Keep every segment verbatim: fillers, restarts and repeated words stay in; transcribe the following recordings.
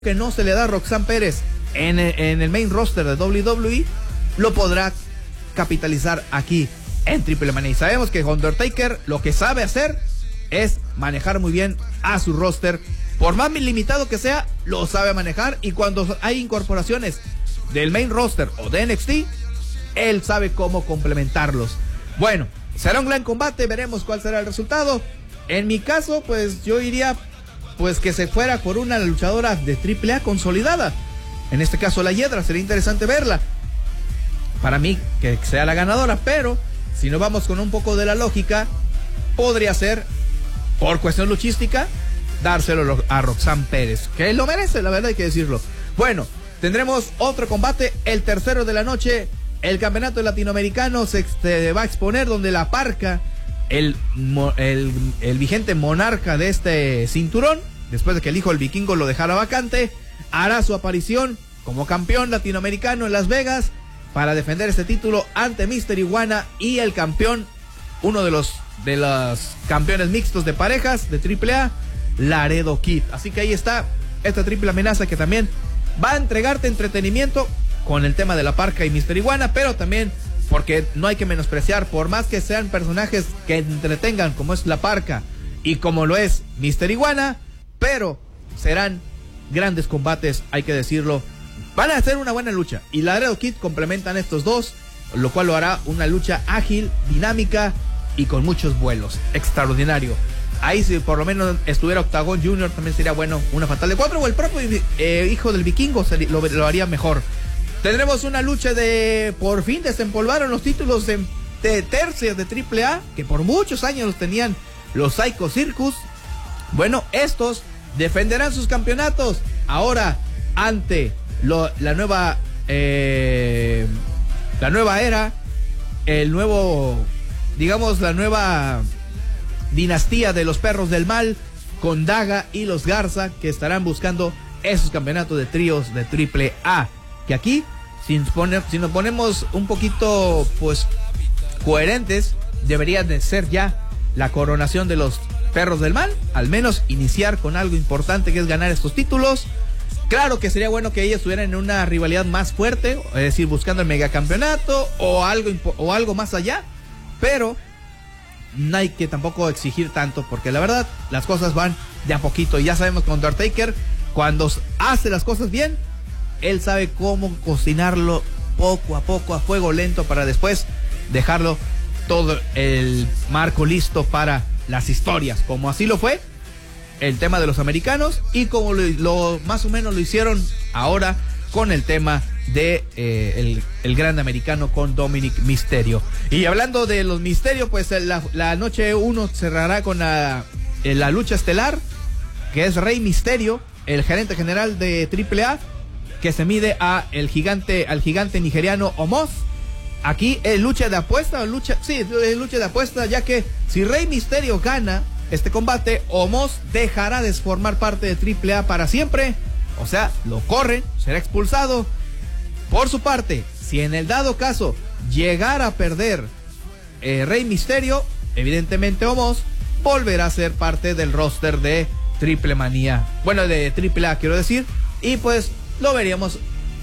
que no se le da a Roxanne Pérez en el, en el main roster de doble u doble u E, lo podrá capitalizar aquí en Triple Manía. Y sabemos que Undertaker lo que sabe hacer es manejar muy bien a su roster. Por más limitado que sea, lo sabe manejar. Y cuando hay incorporaciones del main roster o de N X T, él sabe cómo complementarlos. Bueno, será un gran combate, veremos cuál será el resultado. En mi caso, pues yo iría pues que se fuera por una luchadora de Triple A consolidada. En este caso la Hiedra, sería interesante verla. Para mí, que sea la ganadora, pero si nos vamos con un poco de la lógica, podría ser, por cuestión luchística, dárselo a Roxanne Pérez, que lo merece, la verdad hay que decirlo. Bueno, tendremos otro combate, el tercero de la noche. El campeonato latinoamericano se, se va a exponer, donde la Parca, el, el, el vigente monarca de este cinturón, después de que el hijo del vikingo lo dejara vacante, hará su aparición como campeón latinoamericano en Las Vegas para defender este título ante míster Iguana y el campeón, uno de los de los campeones mixtos de parejas de Triple A, Laredo Kid. Así que ahí está esta triple amenaza que también va a entregarte entretenimiento con el tema de la Parca y míster Iguana, pero también porque no hay que menospreciar, por más que sean personajes que entretengan como es la Parca y como lo es míster Iguana, pero serán grandes combates, hay que decirlo. Van a hacer una buena lucha y Laredo Kid complementan estos dos, lo cual lo hará una lucha ágil, dinámica y con muchos vuelos. Extraordinario. Ahí si por lo menos estuviera Octagon Junior también sería bueno, una fatal de cuatro, o el propio eh, hijo del vikingo se, lo, lo haría mejor. Tendremos una lucha de, por fin desempolvaron los títulos de, de tercias de Triple A, que por muchos años los tenían los Psycho Circus. Bueno, estos defenderán sus campeonatos ahora ante lo, la nueva eh, la nueva era, el nuevo, digamos, la nueva dinastía de los perros del mal, con Daga y los Garza, que estarán buscando esos campeonatos de tríos de Triple A. Que aquí, si nos, pone, si nos ponemos un poquito pues coherentes, debería de ser ya la coronación de los perros del mal, al menos iniciar con algo importante que es ganar estos títulos. Claro que sería bueno que ellos estuvieran en una rivalidad más fuerte, es decir, buscando el megacampeonato o algo, o algo más allá, pero no hay que tampoco exigir tanto, porque la verdad las cosas van de a poquito, y ya sabemos que Undertaker, cuando hace las cosas bien, él sabe cómo cocinarlo poco a poco, a fuego lento, para después dejarlo todo el marco listo para las historias, como así lo fue el tema de los americanos, y como lo, lo más o menos lo hicieron ahora con el tema de eh, el, el gran americano con Dominic Mysterio. Y hablando de los Mysterio, pues la, la noche uno cerrará con la, la lucha estelar, que es Rey Mysterio, el gerente general de Triple A, que se mide a el gigante, al gigante nigeriano Omos. Aquí es lucha de apuesta, lucha, sí, es lucha de apuesta, ya que si Rey Mysterio gana este combate, Omos dejará de formar parte de Triple A para siempre, o sea, lo corren, será expulsado. Por su parte, si en el dado caso llegara a perder eh, Rey Mysterio, evidentemente Omos volverá a ser parte del roster de Triple Manía, bueno, de Triple A quiero decir, y pues lo veríamos,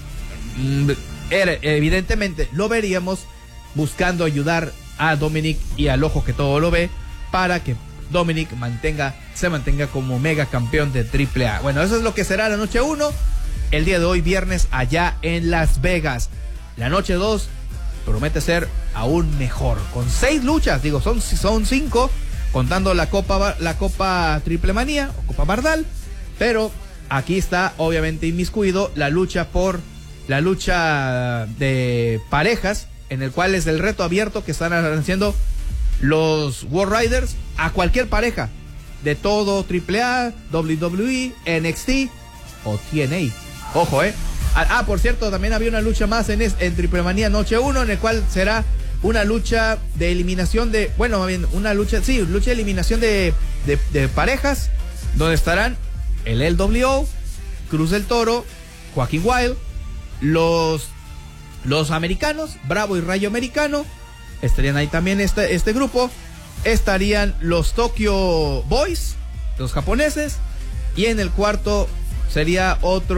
evidentemente lo veríamos buscando ayudar a Dominic y al ojo que todo lo ve, para que Dominic mantenga, se mantenga como mega campeón de Triple A. Bueno, eso es lo que será la noche uno, el día de hoy viernes allá en Las Vegas. La noche dos promete ser aún mejor, con seis luchas, digo, son, son cinco, contando la Copa, la Copa Triple Manía o Copa Bardal, pero aquí está obviamente inmiscuido la lucha por la lucha de parejas, en el cual es el reto abierto que están haciendo los World Riders a cualquier pareja de todo Triple A, doble u doble u E, N X T o T N A. Ojo, eh. Ah, por cierto, también había una lucha más en, en Triple Manía Noche uno, en el cual será una lucha de eliminación de, bueno, bien, una lucha, sí, lucha de eliminación de, de, de parejas, donde estarán el L W O, Cruz del Toro, Joaquín Wild, los, los americanos, Bravo y Rayo Americano, estarían ahí también este, este grupo, estarían los Tokyo Boys, los japoneses, y en el cuarto sería otro